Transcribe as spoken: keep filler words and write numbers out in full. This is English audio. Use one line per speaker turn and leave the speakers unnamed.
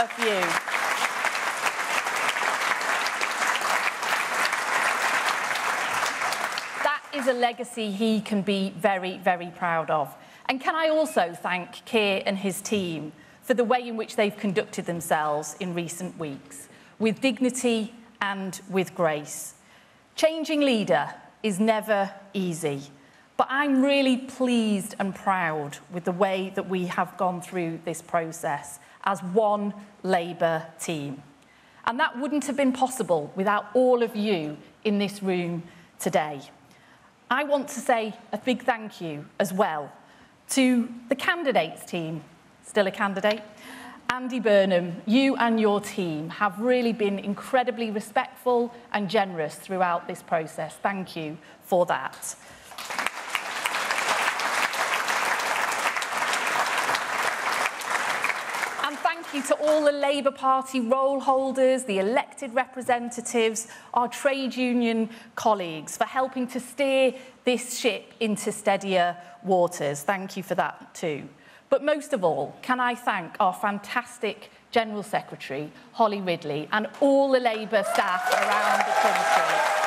love you. That is a legacy he can be very, very proud of. And can I also thank Keir and his team for the way in which they've conducted themselves in recent weeks, with dignity and with grace. Changing leader is never easy, but I'm really pleased and proud with the way that we have gone through this process as one Labour team. And that wouldn't have been possible without all of you in this room today. I want to say a big thank you as well to the candidates team, still a candidate. Andy Burnham, you and your team have really been incredibly respectful and generous throughout this process. Thank you for that. And thank you to all the Labour Party roll holders, the elected representatives, our trade union colleagues for helping to steer this ship into steadier waters. Thank you for that too. But most of all, can I thank our fantastic General Secretary, Holly Ridley, and all the Labour staff around the country.